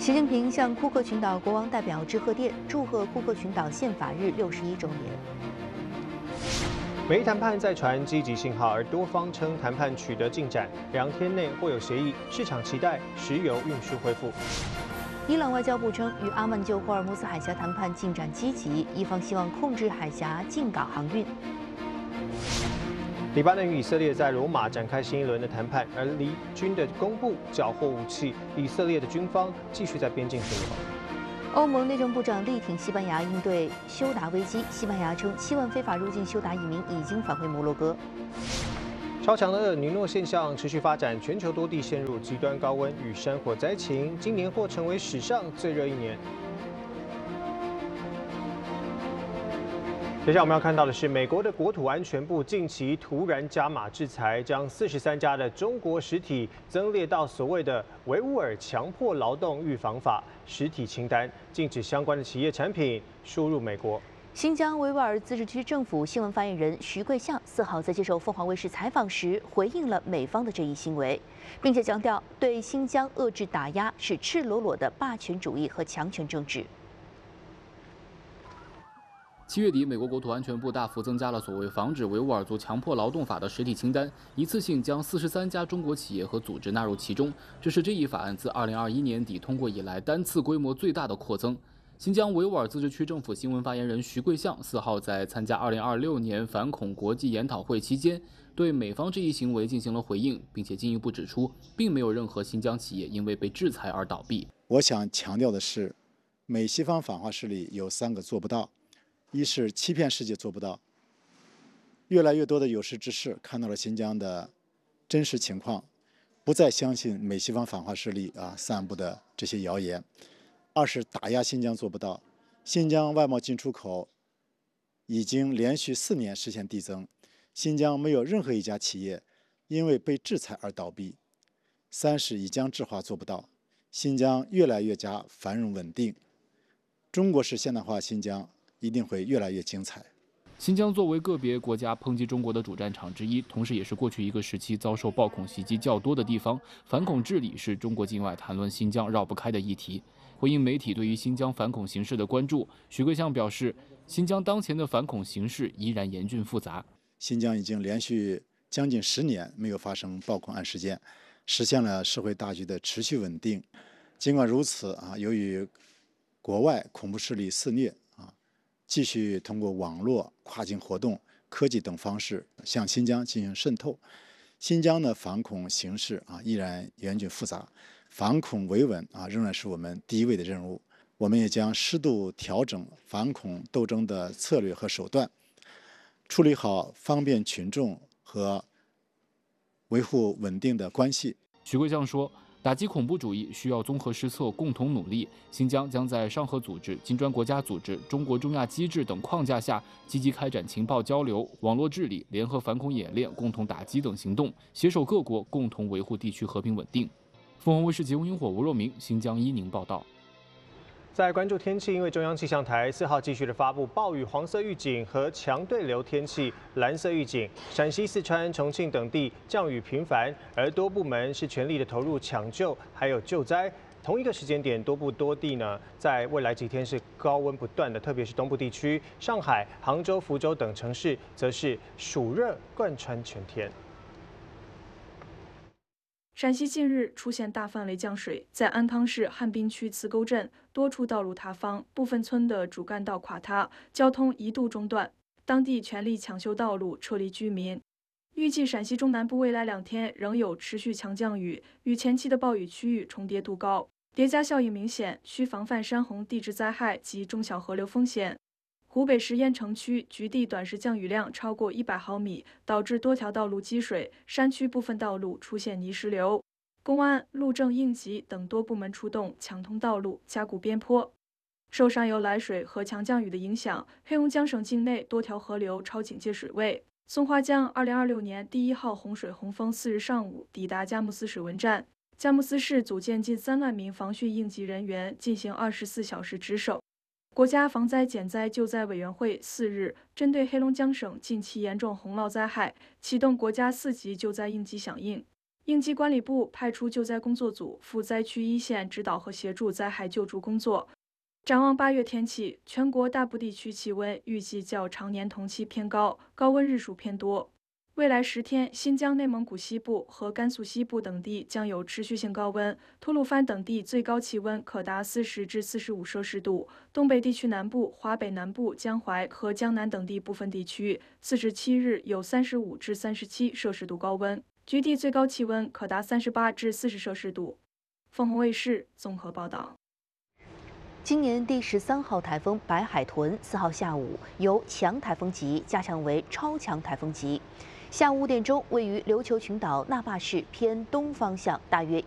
习近平向库克群岛国王代表致贺电，祝贺库克群岛宪法日61周年。 美伊谈判再传积极信号，而多方称谈判取得进展，2天内或有协议，市场期待石油运输恢复。 伊朗外交部称，与阿曼就霍尔木兹海峡谈判进展积极，伊方希望控制海峡进港航运。 黎巴嫩与以色列在罗马展开新一轮的谈判，而黎军的公布缴获武器，以色列的军方继续在边境巡逻。 欧盟内政部长力挺西班牙应对休达危机，西班牙称7万非法入境休达移民已经返回摩洛哥。 超强的厄尔尼诺现象持续发展，全球多地陷入极端高温与山火灾情，今年或成为史上最热一年。接下来我们要看到的是，美国的国土安全部近期突然加码制裁，将43家的中国实体增列到所谓的维吾尔强迫劳动预防法实体清单，禁止相关的企业产品输入美国。 新疆维吾尔自治区政府新闻发言人徐贵相4号在接受凤凰卫视采访时，回应了美方的这一行为，并且强调对新疆遏制打压是赤裸裸的霸权主义和强权政治。 7月底，美国国土安全部大幅增加了所谓防止维吾尔族强迫劳动法的实体清单，一次性将43家中国企业和组织纳入其中。这是这一法案自2021年底通过以来单次规模最大的扩增。新疆维吾尔自治区政府新闻发言人徐贵相4号在参加2026年反恐国际研讨会期间，对美方这一行为进行了回应，并且进一步指出，并没有任何新疆企业因为被制裁而倒闭。 我想强调的是，美西方反华势力有3个做不到。一是欺骗世界做不到，越来越多的有识之士看到了新疆的真实情况，不再相信美西方反华势力散布的这些谣言。二是打压新疆做不到，新疆外贸进出口已经连续4年实现递增，新疆没有任何一家企业因为被制裁而倒闭。三是以疆制华做不到，新疆越来越加繁荣稳定，中国式现代化新疆一定会越来越精彩。 新疆作为个别国家抨击中国的主战场之一，同时也是过去一个时期遭受暴恐袭击较多的地方，反恐治理是中国境外谈论新疆绕不开的议题。回应媒体对于新疆反恐形势的关注，徐贵相表示，新疆当前的反恐形势依然严峻复杂。 新疆已经连续将近10年没有发生暴恐案事件，实现了社会大局的持续稳定。尽管如此由于国外恐怖势力肆虐继续通过网络、跨境活动、科技等方式向新疆进行渗透。新疆的反恐形势依然严峻复杂，反恐维稳仍然是我们第一位的任务。我们也将适度调整反恐斗争的策略和手段，处理好方便群众和维护稳定的关系。 徐贵相说，打击恐怖主义需要综合施策，共同努力。新疆将在上合组织、金砖国家组织、中国中亚机制等框架下，积极开展情报交流、网络治理、联合反恐演练、共同打击等行动，携手各国共同维护地区和平稳定。凤凰卫视节目萤火吴若明，新疆伊宁报道。 在关注天气，因为中央气象台4号继续的发布暴雨黄色预警和强对流天气蓝色预警，陕西、四川、重庆等地降雨频繁，而多部门是全力的投入抢救还有救灾。同一个时间点，多部多地呢，在未来几天是高温不断的，特别是东部地区，上海、杭州、福州等城市则是暑热贯穿全天。 陕西近日出现大范围降水，在安康市汉滨区磁沟镇多处道路塌方，部分村的主干道垮塌，交通一度中断，当地全力抢修道路，撤离居民。预计陕西中南部未来2天仍有持续强降雨，与前期的暴雨区域重叠度高，叠加效应明显，需防范山洪地质灾害及中小河流风险。湖北十堰城区局地短时降雨量超过100毫米，导致多条道路积水，山区部分道路出现泥石流。公安、路政、应急等多部门出动抢通道路，加固边坡。受上游来水和强降雨的影响，黑龙江省境内多条河流超警戒水位。松花江2026年第1号洪水洪峰4日上午抵达佳木斯水文站，佳木斯市组建近3万名防汛应急人员进行24小时值守。国家防灾减灾救灾委员会4日针对黑龙江省近期严重洪涝灾害，启动国家4级救灾应急响应。 应急管理部派出救灾工作组赴灾区一线指导和协助灾害救助工作。展望8月天气，全国大部地区气温预计较常年同期偏高，高温日数偏多。未来10天，新疆、内蒙古西部和甘肃西部等地将有持续性高温，吐鲁番等地最高气温可达40至45摄氏度。东北地区南部、华北南部、江淮和江南等地部分地区47日有35至37摄氏度高温，局地最高气温可达38至40摄氏度。凤凰卫视综合报道。 今年第13号台风白海豚4号下午由强台风级加强为超强台风级。下午5点钟，位于琉球群岛那霸市偏东方向大约